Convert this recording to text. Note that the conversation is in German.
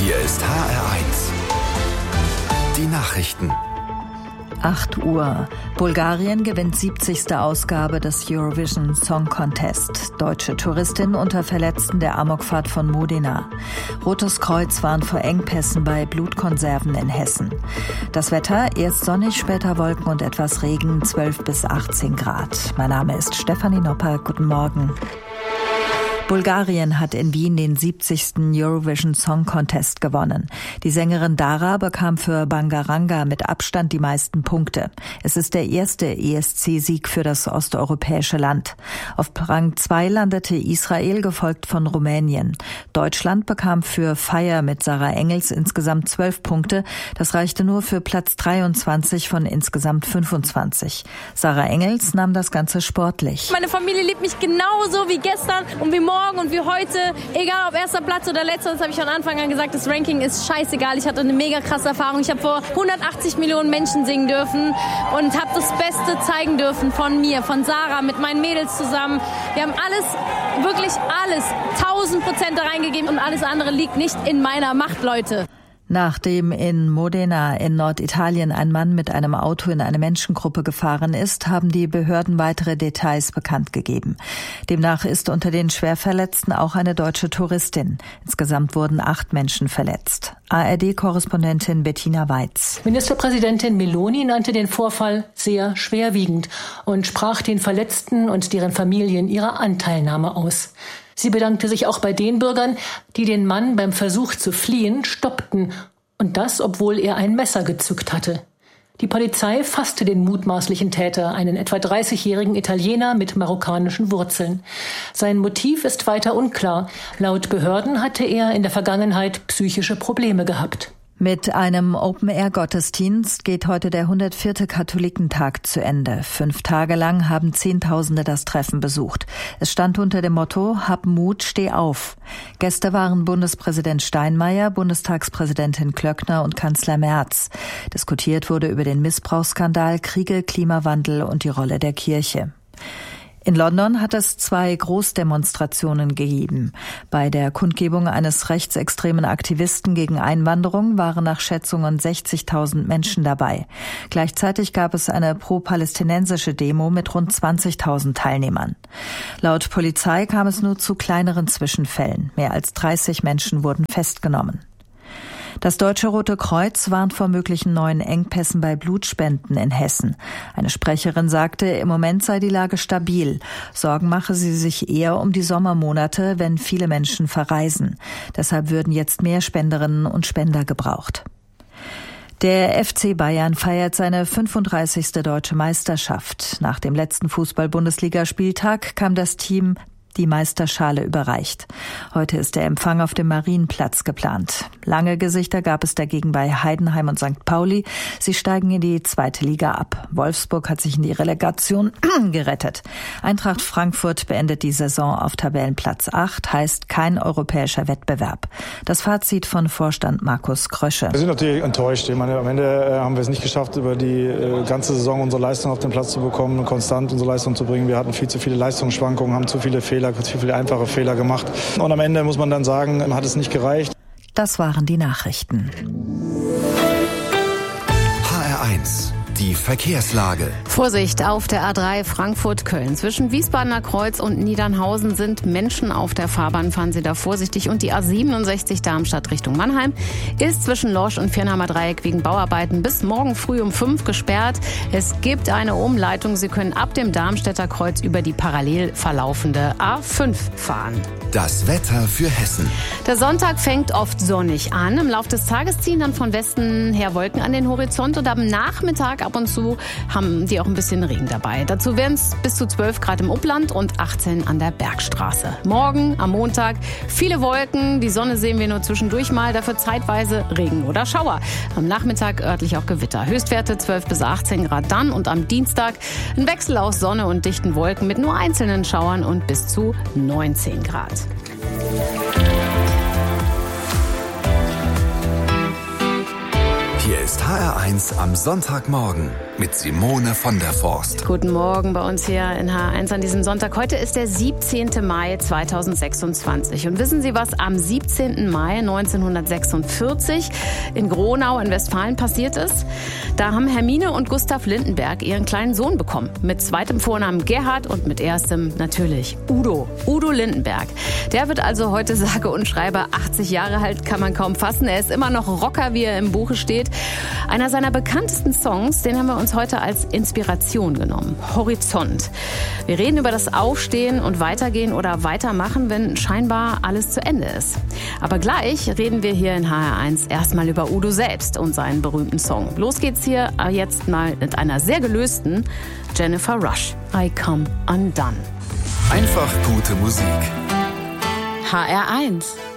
Hier ist HR1. Die Nachrichten. 8 Uhr. Bulgarien gewinnt 70. Ausgabe des Eurovision Song Contest. Deutsche Touristin unter Verletzten der Amokfahrt von Modena. Rotes Kreuz warnt vor Engpässen bei Blutkonserven in Hessen. Das Wetter, erst sonnig, später Wolken und etwas Regen, 12 bis 18 Grad. Mein Name ist Stefanie Nopper. Guten Morgen. Bulgarien hat in Wien den 70. Eurovision Song Contest gewonnen. Die Sängerin Dara bekam für Bangaranga mit Abstand die meisten Punkte. Es ist der erste ESC-Sieg für das osteuropäische Land. Auf Rang 2 landete Israel, gefolgt von Rumänien. Deutschland bekam für Fire mit Sarah Engels insgesamt 12 Punkte. Das reichte nur für Platz 23 von insgesamt 25. Sarah Engels nahm das Ganze sportlich. Meine Familie liebt mich genauso wie gestern und wie morgen und wie heute, egal ob erster Platz oder letzter, das habe ich von Anfang an gesagt, das Ranking ist scheißegal. Ich hatte eine mega krasse Erfahrung. Ich habe vor 180 Millionen Menschen singen dürfen und habe das Beste zeigen dürfen von mir, von Sarah, mit meinen Mädels zusammen. Wir haben alles, wirklich alles, 1000% da reingegeben und alles andere liegt nicht in meiner Macht, Leute. Nachdem in Modena in Norditalien ein Mann mit einem Auto in eine Menschengruppe gefahren ist, haben die Behörden weitere Details bekannt gegeben. Demnach ist unter den Schwerverletzten auch eine deutsche Touristin. Insgesamt wurden 8 Menschen verletzt. ARD-Korrespondentin Bettina Weiz. Ministerpräsidentin Meloni nannte den Vorfall sehr schwerwiegend und sprach den Verletzten und deren Familien ihre Anteilnahme aus. Sie bedankte sich auch bei den Bürgern, die den Mann beim Versuch zu fliehen stoppten. Und das, obwohl er ein Messer gezückt hatte. Die Polizei fasste den mutmaßlichen Täter, einen etwa 30-jährigen Italiener mit marokkanischen Wurzeln. Sein Motiv ist weiter unklar. Laut Behörden hatte er in der Vergangenheit psychische Probleme gehabt. Mit einem Open-Air-Gottesdienst geht heute der 104. Katholikentag zu Ende. 5 Tage lang haben Zehntausende das Treffen besucht. Es stand unter dem Motto, hab Mut, steh auf. Gäste waren Bundespräsident Steinmeier, Bundestagspräsidentin Klöckner und Kanzler Merz. Diskutiert wurde über den Missbrauchsskandal, Kriege, Klimawandel und die Rolle der Kirche. In London hat es 2 Großdemonstrationen gegeben. Bei der Kundgebung eines rechtsextremen Aktivisten gegen Einwanderung waren nach Schätzungen 60.000 Menschen dabei. Gleichzeitig gab es eine pro-palästinensische Demo mit rund 20.000 Teilnehmern. Laut Polizei kam es nur zu kleineren Zwischenfällen. Mehr als 30 Menschen wurden festgenommen. Das Deutsche Rote Kreuz warnt vor möglichen neuen Engpässen bei Blutspenden in Hessen. Eine Sprecherin sagte, im Moment sei die Lage stabil. Sorgen mache sie sich eher um die Sommermonate, wenn viele Menschen verreisen. Deshalb würden jetzt mehr Spenderinnen und Spender gebraucht. Der FC Bayern feiert seine 35. deutsche Meisterschaft. Nach dem letzten Fußball-Bundesligaspieltag kam das Team die Meisterschale überreicht. Heute ist der Empfang auf dem Marienplatz geplant. Lange Gesichter gab es dagegen bei Heidenheim und St. Pauli. Sie steigen in die 2. Liga ab. Wolfsburg hat sich in die Relegation gerettet. Eintracht Frankfurt beendet die Saison auf Tabellenplatz 8, heißt kein europäischer Wettbewerb. Das Fazit von Vorstand Markus Krösche. Wir sind natürlich enttäuscht. Ich meine, am Ende haben wir es nicht geschafft, über die ganze Saison unsere Leistung auf den Platz zu bekommen und konstant unsere Leistung zu bringen. Wir hatten viel zu viele Leistungsschwankungen, haben zu viele Fehler, zu viele einfache Fehler gemacht. Und am Ende muss man dann sagen, hat es nicht gereicht. Das waren die Nachrichten. HR1. Die Verkehrslage. Vorsicht auf der A3 Frankfurt-Köln. Zwischen Wiesbadener Kreuz und Niedernhausen sind Menschen auf der Fahrbahn. Fahren Sie da vorsichtig. Und die A67 Darmstadt Richtung Mannheim ist zwischen Lorsch und Viernheimer Dreieck wegen Bauarbeiten bis morgen früh um 5 gesperrt. Es gibt eine Umleitung. Sie können ab dem Darmstädter Kreuz über die parallel verlaufende A5 fahren. Das Wetter für Hessen. Der Sonntag fängt oft sonnig an. Im Laufe des Tages ziehen dann von Westen her Wolken an den Horizont und am Nachmittag ab und zu haben die auch ein bisschen Regen dabei. Dazu werden es bis zu 12 Grad im Upland und 18 an der Bergstraße. Morgen, am Montag, viele Wolken. Die Sonne sehen wir nur zwischendurch mal. Dafür zeitweise Regen oder Schauer. Am Nachmittag örtlich auch Gewitter. Höchstwerte 12 bis 18 Grad dann. Und am Dienstag ein Wechsel aus Sonne und dichten Wolken mit nur einzelnen Schauern und bis zu 19 Grad. Hier ist HR HR1 am Sonntagmorgen mit Simone von der Forst. Guten Morgen bei uns hier in HR1 an diesem Sonntag. Heute ist der 17. Mai 2026. Und wissen Sie, was am 17. Mai 1946 in Gronau in Westfalen passiert ist? Da haben Hermine und Gustav Lindenberg ihren kleinen Sohn bekommen. Mit zweitem Vornamen Gerhard und mit erstem natürlich Udo. Udo Lindenberg. Der wird also heute sage und schreibe 80 Jahre alt, kann man kaum fassen. Er ist immer noch Rocker, wie er im Buche steht. Einer seiner bekanntesten Songs, den haben wir uns heute als Inspiration genommen. Horizont. Wir reden über das Aufstehen und Weitergehen oder Weitermachen, wenn scheinbar alles zu Ende ist. Aber gleich reden wir hier in HR1 erstmal über Udo selbst und seinen berühmten Song. Los geht's hier jetzt mal mit einer sehr gelösten Jennifer Rush. I Come Undone. Einfach gute Musik. HR1